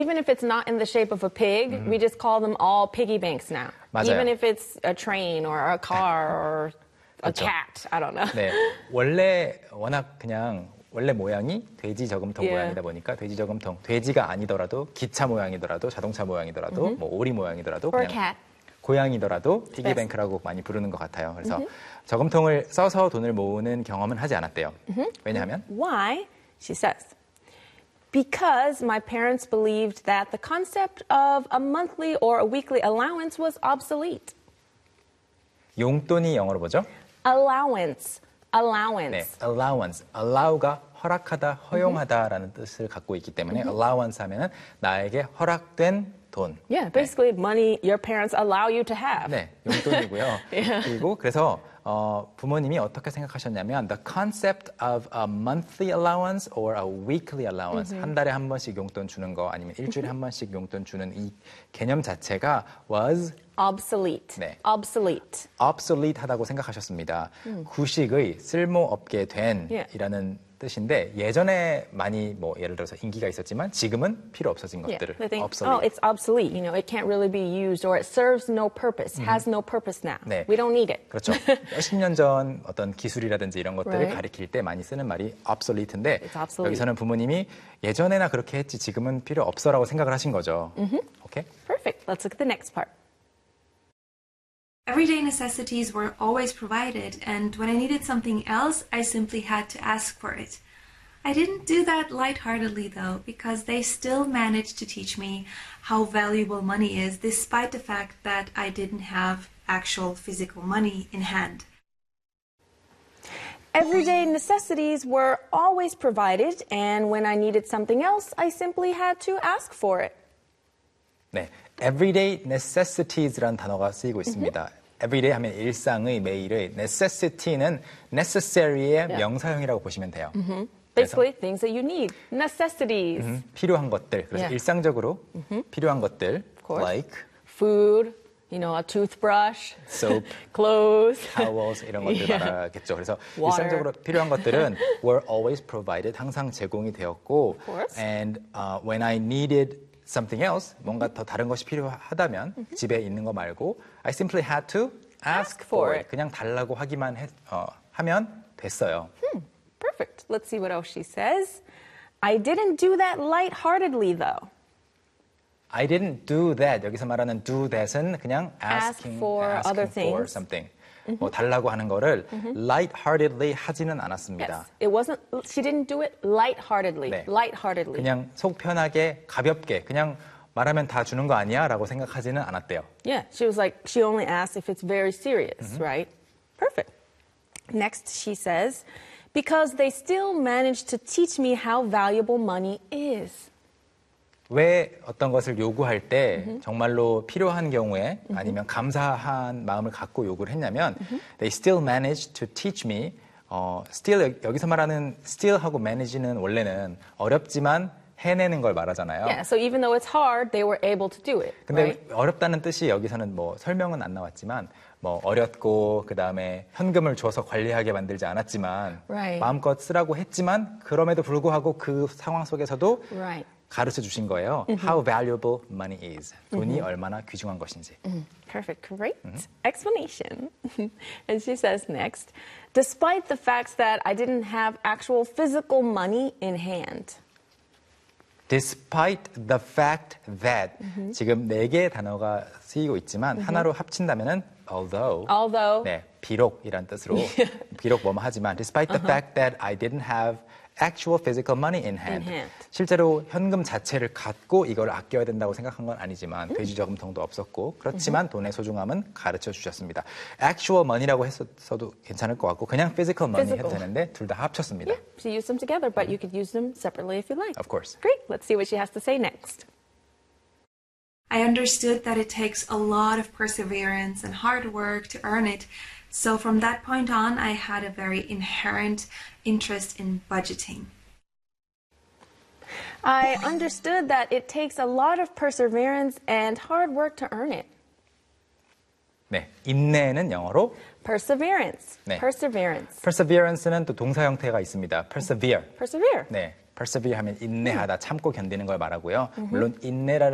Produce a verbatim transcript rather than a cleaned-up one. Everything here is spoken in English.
Even if it's not in the shape of a pig, mm-hmm. we just call them all piggy banks now. 맞아요. Even if it's a train or a car or a 그렇죠. cat, I don't know. 네, 원래 워낙 그냥 원래 모양이 돼지 저금통 Yeah. 모양이다 보니까 돼지 저금통, 돼지가 아니더라도 기차 모양이더라도 자동차 모양이더라도 mm-hmm. 뭐 오리 모양이더라도 Or a 그냥 cat. 고양이더라도 피기뱅크라고 많이 부르는 것 같아요. 그래서 mm-hmm. 저금통을 써서 돈을 모으는 경험은 하지 않았대요. Mm-hmm. 왜냐하면 Why? She says. Because my parents believed that the concept of a monthly or a weekly allowance was obsolete. 용돈이 영어로 뭐죠? Allowance. Allowance. 네, allowance. allow가 허락하다, 허용하다라는 mm-hmm. 뜻을 갖고 있기 때문에 mm-hmm. allowance 하면은 나에게 허락된 돈. Yeah, basically 네. money your parents allow you to have. 네, 용돈이고요. yeah. 그리고 그래서 어, 부모님이 어떻게 생각하셨냐면 the concept of a monthly allowance or a weekly allowance mm-hmm. 한 달에 한 번씩 용돈 주는 거 아니면 일주일에 한 번씩 용돈 주는 이 개념 자체가 was obsolete. 네. obsolete. obsolete 하다고 생각하셨습니다. 음. 구식의 쓸모없게 된 yeah. 이라는 뜻인데 예전에 많이 뭐 예를 들어서 인기가 있었지만 지금은 필요 없어진 yeah. 것들을 think, obsolete. Oh, it's obsolete. You know, it can't really be used or it serves no purpose. Mm-hmm. Has no purpose now. 네. We don't need it. 그렇죠. 몇십 년 전 어떤 기술이라든지 이런 것들을 right. 가리킬 때 많이 쓰는 말이 obsolete인데 It's obsolete. 여기서는 부모님이 예전에나 그렇게 했지 지금은 필요 없어라고 생각을 하신 거죠. Mm-hmm. Okay? Perfect. Let's look at the next part. Everyday necessities were always provided, and when I needed something else, I simply had to ask for it. I didn't do that lightheartedly, though, because they still managed to teach me how valuable money is, despite the fact that I didn't have actual physical money in hand. Everyday necessities were always provided, and when I needed something else, I simply had to ask for it. 네, everyday necessities라는 단어가 쓰이고 있습니다. Mm-hmm. everyday 하면 일상의, 매일의, necessity는 necessary의 yeah. 명사형이라고 보시면 돼요. Mm-hmm. Basically, things that you need. Necessities. 음, 필요한 것들. 그래서 yeah. 일상적으로 mm-hmm. 필요한 것들. Like. Food, you know, a toothbrush. Soap. Clothes. Towels. 이런 것들 yeah. 말하겠죠. 그래서 Water. 일상적으로 필요한 것들은 were always provided. 항상 제공이 되었고. Of course. And uh, when I needed something else, 뭔가 더 다른 것이 필요하다면 mm-hmm. 집에 있는 거 말고 I simply had to ask, ask for it. it. 그냥 달라고 하기만 했, 어, 하면 됐어요. Hmm. Perfect. Let's see what else she says. I didn't do that lightheartedly, though. I didn't do that. 여기서 말하는 do that은 그냥 asking, Ask for asking other for things. something. Mm-hmm. 뭐 달라고 하는 거를 mm-hmm. lightheartedly 하지는 않았습니다. Yes. It wasn't. She didn't do it lightheartedly. 네. Lightheartedly. 그냥 속 편하게 가볍게 그냥 말하면 다 주는 거 아니야라고 생각하지는 않았대요. Yeah, she was like she only asked if it's very serious, mm-hmm. right? Perfect. Next, she says. Because they still managed to teach me how valuable money is. 왜 어떤 것을 요구할 때 mm-hmm. 정말로 필요한 경우에 mm-hmm. 아니면 감사한 마음을 갖고 요구를 했냐면 mm-hmm. they still managed to teach me 어, still 여기서 말하는 still하고 manage는 원래는 어렵지만 해내는 걸 말하잖아요. Yeah, so even though it's hard, they were able to do it. 근데 right? 어렵다는 뜻이 여기서는 뭐 설명은 안 나왔지만 뭐 어렵고 그다음에 현금을 줘서 관리하게 만들지 않았지만 right. 마음껏 쓰라고 했지만 그럼에도 불구하고 그 상황 속에서도 right. 가르쳐 주신 거예요. Mm-hmm. How valuable money is. 돈이 mm-hmm. 얼마나 귀중한 것인지. Mm-hmm. Perfect. Great mm-hmm. explanation. And she says next, despite the fact that I didn't have actual physical money in hand. Despite the fact that mm-hmm. 지금 네 개의 단어가 쓰이고 있지만 mm-hmm. 하나로 합친다면은 although, although 네, 비록이란 뜻으로 비록 뭐뭐 하지만 despite the uh-huh. fact that I didn't have actual physical money in hand. in hand. 실제로 현금 자체를 갖고 이걸 아껴야 된다고 생각한 건 아니지만 음. 돼지 저금통도 없었고 그렇지만 mm-hmm. 돈의 소중함은 가르쳐 주셨습니다. actual money라고 했어도 괜찮을 것 같고 그냥 physical money physical. 해도 되는데 둘 다 합쳤습니다. Yeah, she used them together, but you could use them separately if you like. Of course. Great. Let's see what she has to say next. I understood that it takes a lot of perseverance and hard work to earn it. So from that point on, I had a very inherent interest in budgeting. I understood that it takes a lot of perseverance and hard work to earn it. 네, 인내는 영어로 perseverance. 네. perseverance. perseverance는 또 동사 형태가 있습니다. persevere. persevere. 네, persevere 하면 인내하다, 참고 견디는 걸 말하고요. 물론 인내라는